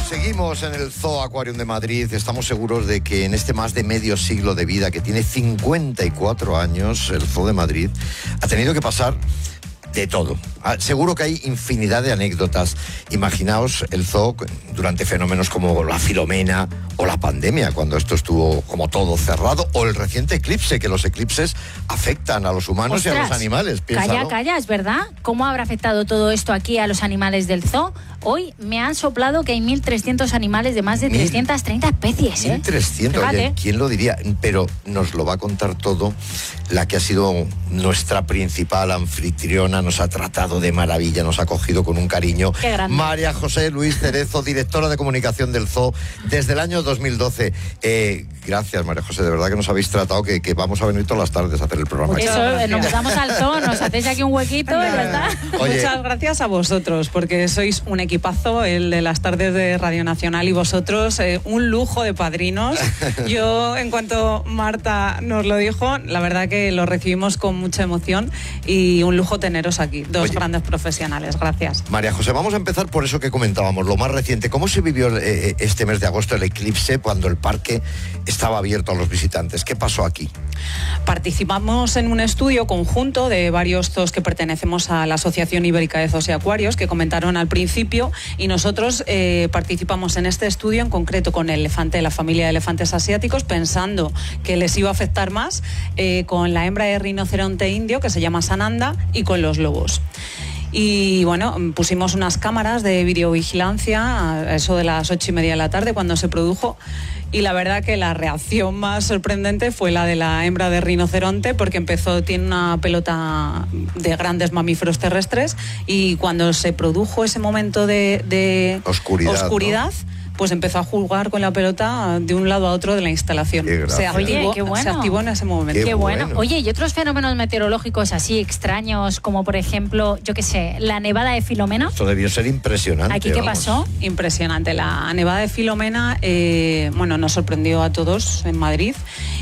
Seguimos en el Zoo Aquarium de Madrid. Estamos seguros de que en este más de medio siglo de vida, que tiene 54 años, el Zoo de Madrid ha tenido que pasar de todo. Seguro que hay infinidad de anécdotas. Imaginaos el zoo durante fenómenos como la Filomena o la pandemia, cuando esto estuvo como todo cerrado, o el reciente eclipse, que los eclipses afectan a los humanos. Ostras, y a los animales. Piénsalo. Calla, es verdad. ¿Cómo habrá afectado todo esto aquí a los animales del zoo? Hoy me han soplado que hay 1.300 animales de más de 330 especies. 1.300, oye, ¿quién lo diría? Pero nos lo va a contar todo la que ha sido nuestra principal anfitriona, nos ha tratado de maravilla, nos ha acogido con un cariño. Qué grande. María José Luis Cerezo, directora de comunicación del zoo desde el año 2012. Gracias, María José, de verdad que nos habéis tratado, que vamos a venir todas las tardes a hacer el programa. Eso, nos vamos al zoo, nos hacéis aquí un huequito y ya está. Oye, muchas gracias a vosotros, porque sois un equipazo, el de las tardes de Radio Nacional, y vosotros, un lujo de padrinos. Yo, en cuanto Marta nos lo dijo, la verdad que lo recibimos con mucha emoción y un lujo teneros aquí, dos grandes profesionales. Gracias. María José, vamos a empezar por eso que comentábamos, lo más reciente. ¿Cómo se vivió este mes de agosto el eclipse cuando el parque estaba abierto a los visitantes? ¿Qué pasó aquí? Participamos en un estudio conjunto de varios zoos que pertenecemos a la Asociación Ibérica de Zoos y Acuarios, que comentaron al principio, y nosotros participamos en este estudio en concreto con el elefante de la familia de elefantes asiáticos, pensando que les iba a afectar más con la hembra de rinoceronte indio, que se llama Sananda, y con los lobos. Y bueno, pusimos unas cámaras de videovigilancia a eso de las 8:30 de la tarde cuando se produjo, y la verdad que la reacción más sorprendente fue la de la hembra de rinoceronte, porque tiene una pelota de grandes mamíferos terrestres, y cuando se produjo ese momento de oscuridad, ¿no? Pues empezó a jugar con la pelota de un lado a otro de la instalación. Se activó en ese momento. Qué bueno. Oye, ¿y otros fenómenos meteorológicos así extraños, como por ejemplo, yo qué sé, la nevada de Filomena? Esto debió ser impresionante. ¿Aquí qué pasó? Impresionante. La nevada de Filomena, nos sorprendió a todos en Madrid.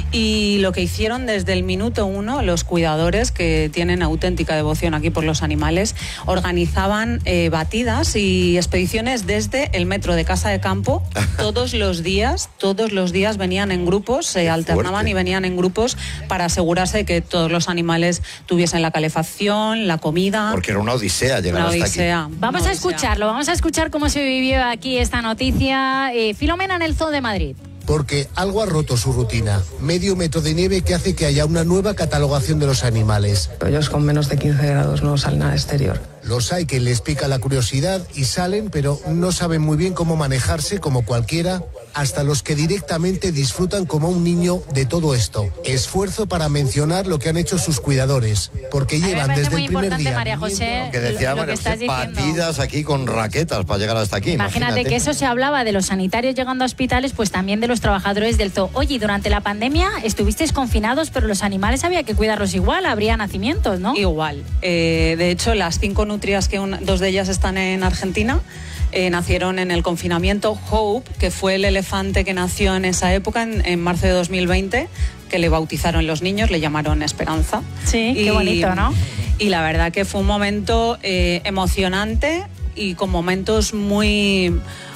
Y lo que hicieron desde el minuto 1, los cuidadores, que tienen auténtica devoción aquí por los animales, organizaban batidas y expediciones desde el metro de Casa de Campo. Todos los días venían en grupos, se alternaban y venían en grupos para asegurarse de que todos los animales tuviesen la calefacción, la comida. Porque era una odisea llegar hasta aquí. Vamos a escuchar cómo se vivió aquí esta noticia. Filomena en el Zoo de Madrid. Porque algo ha roto su rutina. Medio metro de nieve que hace que haya una nueva catalogación de los animales. Ellos con menos de 15 grados no salen al exterior. Los hay que les pica la curiosidad y salen, pero no saben muy bien cómo manejarse como cualquiera, hasta los que directamente disfrutan como un niño de todo esto. Esfuerzo para mencionar lo que han hecho sus cuidadores, porque llevan desde el primer día... María José, que decía María José, batidas aquí con raquetas para llegar hasta aquí. Imagínate que eso se hablaba de los sanitarios llegando a hospitales, pues también de los trabajadores del zoo. Oye, durante la pandemia estuvisteis confinados, pero los animales había que cuidarlos igual, habría nacimientos, ¿no? Igual. De hecho, las 5 nutrias, dos de ellas están en Argentina, nacieron en el confinamiento. Hope, que fue el elefante que nació en esa época, en marzo de 2020, que le bautizaron los niños, le llamaron Esperanza. Sí, qué bonito, ¿no? Y la verdad que fue un momento emocionante y con momentos muy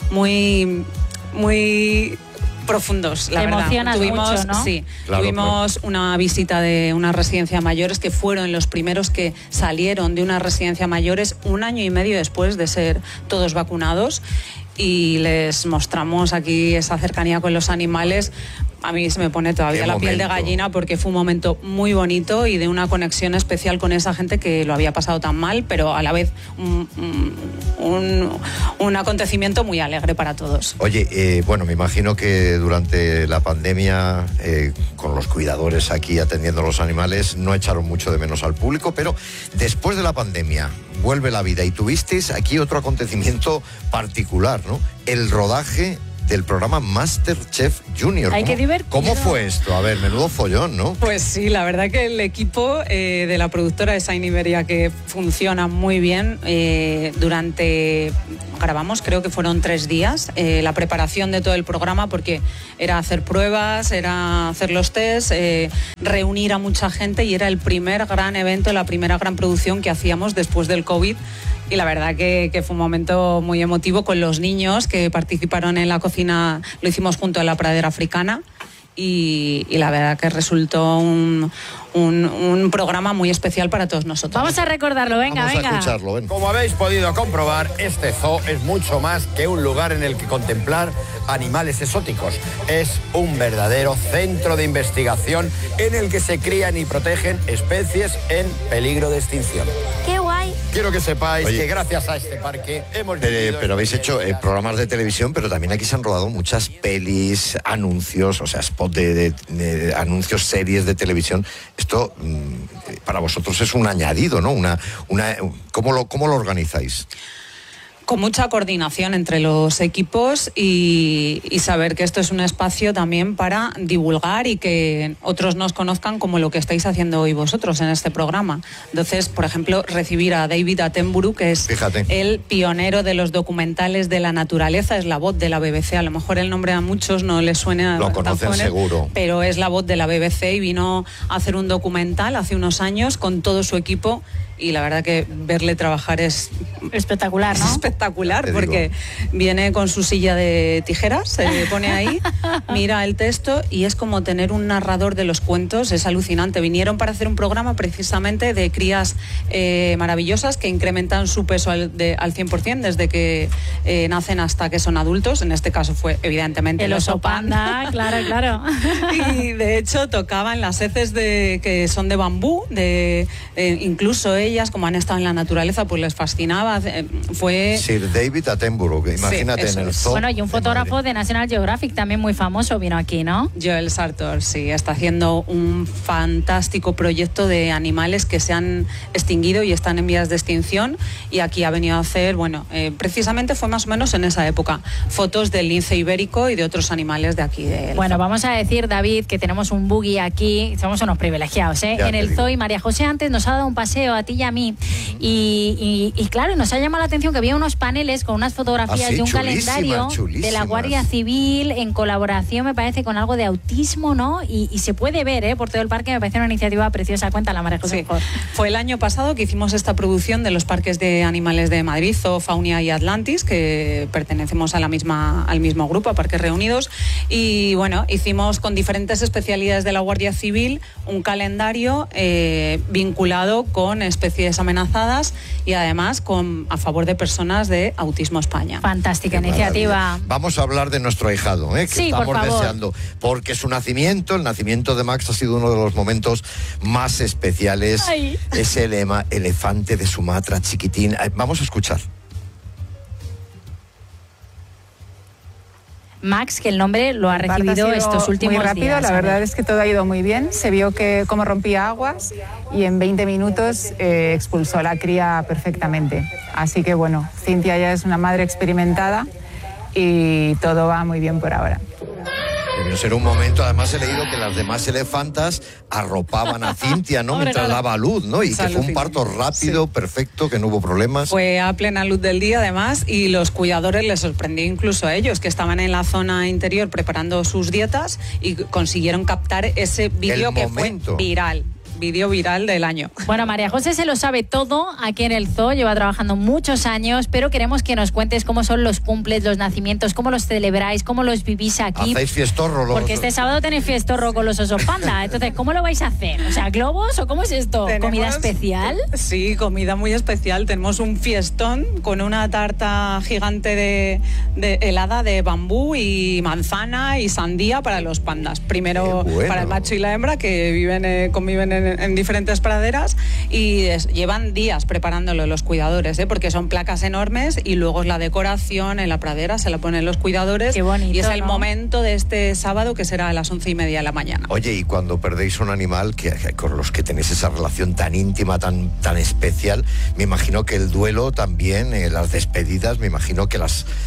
profundos, la verdad. Tuvimos, mucho, ¿no? Sí, tuvimos una visita de una residencia de mayores, que fueron los primeros que salieron de una residencia de mayores 1 año y medio después de ser todos vacunados, y les mostramos aquí esa cercanía con los animales. A mí se me pone todavía la piel de gallina, porque fue un momento muy bonito y de una conexión especial con esa gente que lo había pasado tan mal, pero a la vez un acontecimiento muy alegre para todos. Oye, me imagino que durante la pandemia, con los cuidadores aquí atendiendo a los animales, no echaron mucho de menos al público, pero después de la pandemia vuelve la vida y tuvisteis aquí otro acontecimiento particular, ¿no? El rodaje del programa MasterChef Junior. Ay, qué divertido. ¿Cómo fue esto? A ver, menudo follón, ¿no? Pues sí, la verdad que el equipo de la productora de Sain Iberia, que funciona muy bien, grabamos, creo que fueron 3 días, la preparación de todo el programa, porque era hacer pruebas, era hacer los tests, reunir a mucha gente, y era el primer gran evento, la primera gran producción que hacíamos después del COVID, Y la verdad que fue un momento muy emotivo con los niños que participaron en la cocina, lo hicimos junto a la pradera africana. Y la verdad que resultó un programa muy especial para todos nosotros. Vamos a recordarlo, venga. Vamos a escucharlo, ven. Como habéis podido comprobar, este zoo es mucho más que un lugar en el que contemplar animales exóticos. Es un verdadero centro de investigación en el que se crían y protegen especies en peligro de extinción. ¡Qué guay! Quiero que sepáis que gracias a este parque hemos vivido... Pero habéis hecho programas de televisión, pero también aquí se han rodado muchas pelis, anuncios, o sea, spot de anuncios, series de televisión. Esto para vosotros es un añadido, ¿no? ¿Cómo lo organizáis? Con mucha coordinación entre los equipos y saber que esto es un espacio también para divulgar y que otros nos conozcan como lo que estáis haciendo hoy vosotros en este programa. Entonces, por ejemplo, recibir a David Attenborough, que es el pionero de los documentales de la naturaleza, es la voz de la BBC. A lo mejor el nombre a muchos no les suena. Lo conocen seguro. Pero es la voz de la BBC y vino a hacer un documental hace unos años con todo su equipo. Y la verdad que verle trabajar es espectacular, ¿no? Es espectacular, porque viene con su silla de tijeras, se pone ahí, mira el texto y es como tener un narrador de los cuentos, es alucinante. Vinieron para hacer un programa precisamente de crías maravillosas que incrementan su peso al 100% desde que nacen hasta que son adultos. En este caso fue evidentemente el oso panda. Claro. Y de hecho tocaban las heces que son de bambú, incluso ellas, como han estado en la naturaleza, pues les fascinaba. Fue Sir David Attenborough, imagínate, en el zoo. Bueno, y un fotógrafo de National Geographic también muy famoso vino aquí, ¿no? Joel Sartor, sí, está haciendo un fantástico proyecto de animales que se han extinguido y están en vías de extinción, y aquí ha venido a hacer, precisamente fue más o menos en esa época, fotos del lince ibérico y de otros animales de aquí. Bueno, vamos a decir, David, que tenemos un buggy aquí, somos unos privilegiados, en el zoo, y María José antes nos ha dado un paseo a ti y a mí, y claro, nos ha llamado la atención que había unos paneles con unas fotografías de un calendario de la Guardia Civil en colaboración, me parece, con algo de autismo, ¿no? Y se puede ver por todo el parque, me parece una iniciativa preciosa. Cuéntala, María José. Sí. Fue el año pasado que hicimos esta producción de los parques de animales de Madrid, Zoo, Faunia y Atlantis, que pertenecemos al mismo grupo, a Parques Reunidos, y bueno, hicimos con diferentes especialidades de la Guardia Civil un calendario vinculado con especies amenazadas y además a favor de personas de Autismo España. Fantástica iniciativa. Vamos a hablar de nuestro ahijado, que sí, estamos deseando, porque el nacimiento de Max ha sido uno de los momentos más especiales. Ay. Es el elefante de Sumatra, chiquitín. Vamos a escuchar. Max, que el nombre lo ha recibido estos últimos muy rápido, días. La verdad es que todo ha ido muy bien. Se vio cómo rompía aguas y en 20 minutos expulsó la cría perfectamente. Así que bueno, Cintia ya es una madre experimentada y todo va muy bien por ahora. Debió ser un momento, además he leído que las demás elefantas arropaban a Cintia, ¿no? Mientras daba a luz, ¿no? Y que fue un parto rápido, perfecto, que no hubo problemas. Fue a plena luz del día, además, y los cuidadores les sorprendió incluso a ellos, que estaban en la zona interior preparando sus dietas y consiguieron captar ese vídeo que fue viral. Vídeo viral del año. Bueno, María José se lo sabe todo aquí en el zoo, lleva trabajando muchos años, pero queremos que nos cuentes cómo son los cumples, los nacimientos, cómo los celebráis, cómo los vivís aquí. ¿Hacéis fiestorro? Porque este sábado tenéis fiestorro con los osos panda, entonces, ¿cómo lo vais a hacer? O sea, ¿globos o cómo es esto? ¿Comida especial? Sí, comida muy especial. Tenemos un fiestón con una tarta gigante de helada de bambú y manzana y sandía para los pandas. Primero para el macho y la hembra, que conviven en diferentes praderas, y llevan días preparándolo los cuidadores, porque son placas enormes y luego es la decoración en la pradera, se la ponen los cuidadores. Qué bonito, y es el ¿no? momento de este sábado, que será a las 11:30 de la mañana. Oye, y cuando perdéis un animal con los que tenéis esa relación tan íntima, tan especial, me imagino que el duelo también, las despedidas, me imagino que las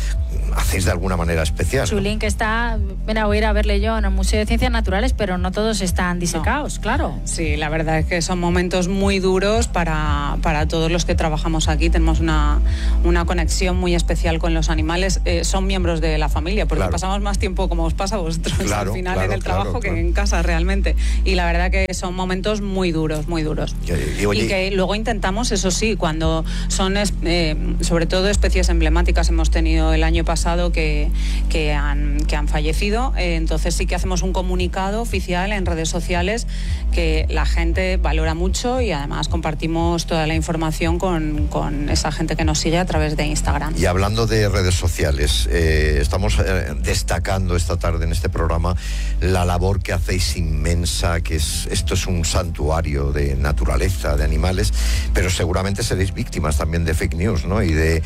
hacéis de alguna manera especial. Chulín, que está, mira, voy a ir a verle yo en el Museo de Ciencias Naturales, pero no todos están disecados, claro. Sí, la verdad es que son momentos muy duros para todos los que trabajamos aquí. Tenemos una conexión muy especial con los animales. Son miembros de la familia, porque pasamos más tiempo, como os pasa a vosotros, al final en el trabajo que en casa realmente. Y la verdad que son momentos muy duros, muy duros. Y que luego intentamos, eso sí, cuando son sobre todo especies emblemáticas, hemos tenido el año pasado que han fallecido, entonces sí que hacemos un comunicado oficial en redes sociales que la gente valora mucho, y además compartimos toda la información con esa gente que nos sigue a través de Instagram. Y hablando de redes sociales, estamos destacando esta tarde en este programa la labor que hacéis inmensa, que esto es un santuario de naturaleza, de animales, pero seguramente seréis víctimas también de fake news, ¿no? Y de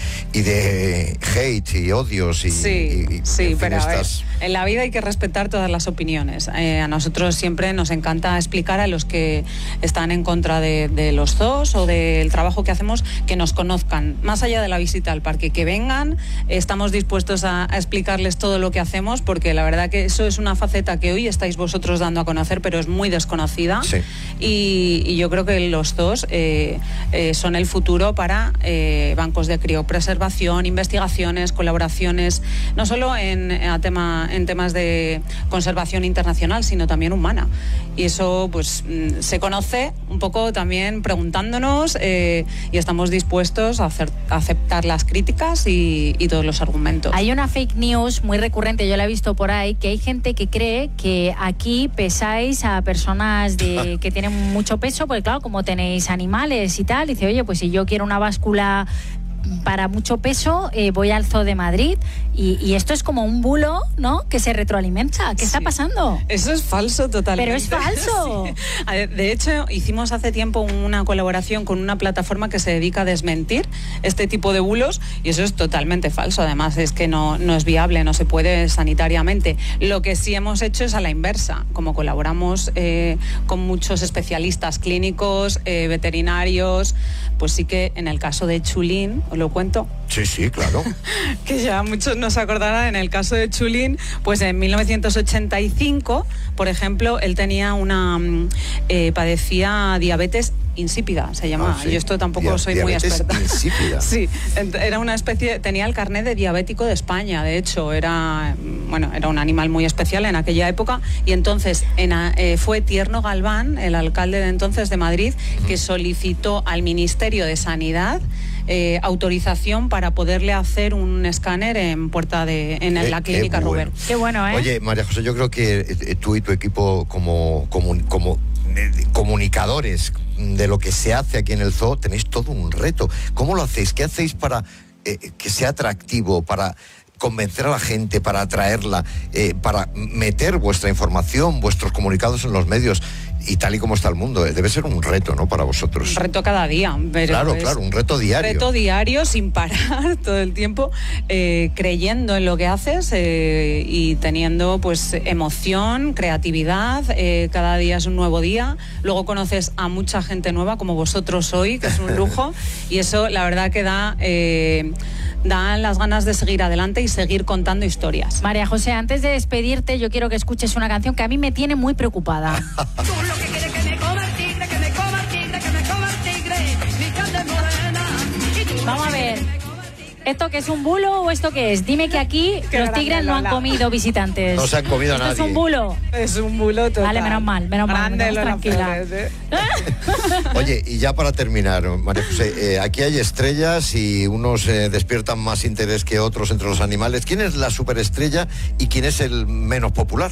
hate y odios sí, pero a ver, en la vida hay que respetar todas las opiniones. A nosotros siempre nos encanta explicar a los que están en contra de los zoos o del trabajo que hacemos, que nos conozcan, más allá de la visita al parque, que vengan. Estamos dispuestos a explicarles todo lo que hacemos, porque la verdad que eso es una faceta que hoy estáis vosotros dando a conocer, pero es muy desconocida. Sí. Y yo creo que los zoos son el futuro para bancos de criopreservación, investigaciones, colaboraciones, no solo en temas de conservación internacional, sino también humana. Y eso pues se conoce un poco también preguntándonos, y estamos dispuestos a aceptar las críticas y todos los argumentos. Hay una fake news muy recurrente, yo la he visto por ahí, que hay gente que cree que aquí pesáis a personas que tienen mucho peso, porque claro, como tenéis animales y tal, dice, oye, pues si yo quiero una báscula para mucho peso, voy al Zoo de Madrid, y esto es como un bulo, ¿no?, que se retroalimenta. ¿Qué está pasando? Eso es falso totalmente. Pero es falso. Sí. De hecho, hicimos hace tiempo una colaboración con una plataforma que se dedica a desmentir este tipo de bulos, y eso es totalmente falso. Además, es que no es viable, no se puede sanitariamente. Lo que sí hemos hecho es a la inversa. Como colaboramos con muchos especialistas clínicos, veterinarios, pues sí que en el caso de Chulín, ¿os lo cuento? Sí, claro. Que ya muchos no se acordarán, en el caso de Chulín, pues en 1985, por ejemplo, él tenía padecía diabetes insípida, se llamaba. Yo esto tampoco soy muy experta. Insípida. Sí, era una especie, tenía el carnet de diabético de España, de hecho, era un animal muy especial en aquella época, y entonces fue Tierno Galván, el alcalde de entonces de Madrid, que solicitó al Ministerio de Sanidad autorización para poderle hacer un escáner en la clínica Robert. Qué bueno, ¿eh? Oye, María José, yo creo que tú y tu equipo como comunicadores de lo que se hace aquí en el zoo tenéis todo un reto. ¿Cómo lo hacéis? ¿Qué hacéis para que sea atractivo, para convencer a la gente, para atraerla, para meter vuestra información, vuestros comunicados en los medios? Y tal y como está el mundo, debe ser un reto, ¿no?, para vosotros. Un reto cada día. Pero claro, un reto diario. Un reto diario, sin parar todo el tiempo, creyendo en lo que haces y teniendo pues emoción, creatividad. Cada día es un nuevo día. Luego conoces a mucha gente nueva, como vosotros hoy, que es un lujo. Y eso, la verdad, que dan las ganas de seguir adelante y seguir contando historias. María José, antes de despedirte, yo quiero que escuches una canción que a mí me tiene muy preocupada. Que quiere que me coma el tigre, que me coma el tigre, que me coma el tigre, mi carne morena. Vamos a ver, ¿esto qué es un bulo o esto qué es? Dime que aquí los tigres no han comido visitantes. No se han comido a nadie. ¿Esto es un bulo? Es un bulo total. Vale, menos mal, tranquila. Oye, y ya para terminar, María José, aquí hay estrellas y unos despiertan más interés que otros entre los animales. ¿Quién es la superestrella y quién es el menos popular?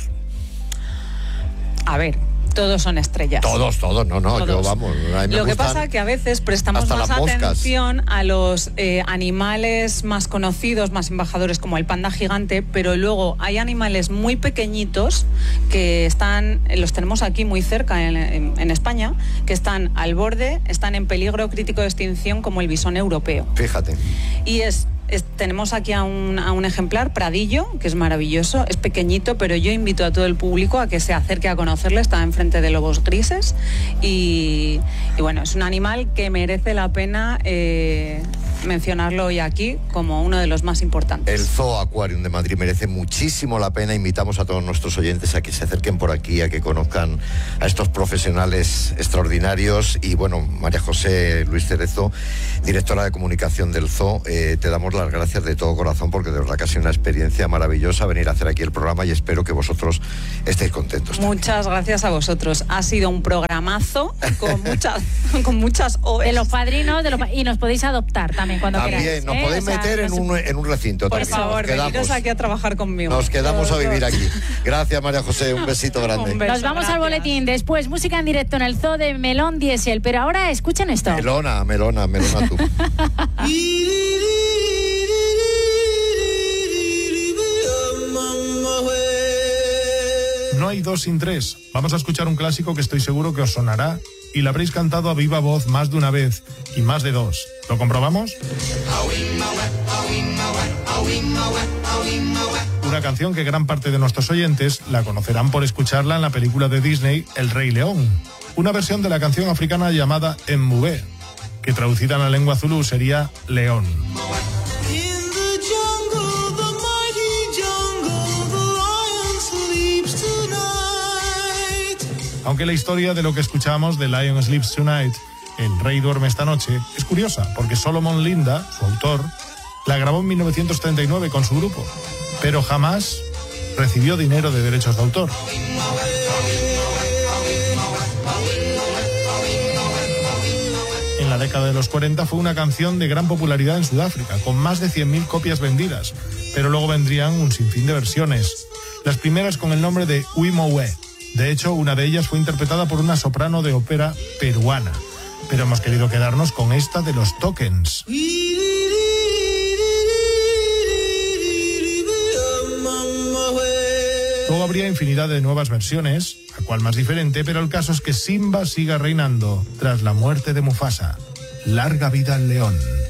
A ver, todos son estrellas. Todos, no, todos. Yo vamos. Lo que pasa es que a veces prestamos más atención a los animales más conocidos, más embajadores, como el panda gigante, pero luego hay animales muy pequeñitos que los tenemos aquí muy cerca en España, que están al borde, están en peligro crítico de extinción, como el bisón europeo. Fíjate. Y tenemos aquí a un ejemplar, Pradillo, que es maravilloso, es pequeñito, pero yo invito a todo el público a que se acerque a conocerle. Está enfrente de lobos grises y bueno, es un animal que merece la pena mencionarlo hoy aquí como uno de los más importantes. El Zoo Aquarium de Madrid merece muchísimo la pena. Invitamos a todos nuestros oyentes a que se acerquen por aquí, a que conozcan a estos profesionales extraordinarios. Y bueno, María José Luis Cerezo, directora de comunicación del Zoo, te damos las gracias de todo corazón, porque de verdad que ha sido una experiencia maravillosa venir a hacer aquí el programa, y espero que vosotros estéis contentos también. Muchas gracias a vosotros. Ha sido un programazo con muchas OEs. De los padrinos, y nos podéis adoptar también cuando también queráis. nos podéis meter en un recinto. Por también. favor, veniros aquí a trabajar conmigo. Nos quedamos a vivir aquí. Gracias, María José, un besito grande. Un beso, Nos vamos gracias. al boletín. Después, música en directo en el Zoo de Melón Diesel. Pero ahora escuchen esto. Melona tú. No hay dos sin tres. Vamos a escuchar un clásico que estoy seguro que os sonará y lo habréis cantado a viva voz más de una vez y más de dos. ¿Lo comprobamos? Una canción que gran parte de nuestros oyentes la conocerán por escucharla en la película de Disney El Rey León. Una versión de la canción africana llamada Mbube, que traducida en la lengua zulú sería León. Aunque la historia de lo que escuchamos de Lion Sleeps Tonight, El Rey Duerme Esta Noche, es curiosa, porque Solomon Linda, su autor, la grabó en 1939 con su grupo, pero jamás recibió dinero de derechos de autor. En la década de los 40 fue una canción de gran popularidad en Sudáfrica, con más de 100.000 copias vendidas, pero luego vendrían un sinfín de versiones. Las primeras con el nombre de Wimowe. De hecho, una de ellas fue interpretada por una soprano de ópera peruana, pero hemos querido quedarnos con esta de los Tokens. Luego habría infinidad de nuevas versiones, a cual más diferente, pero el caso es que Simba siga reinando tras la muerte de Mufasa. Larga vida al león.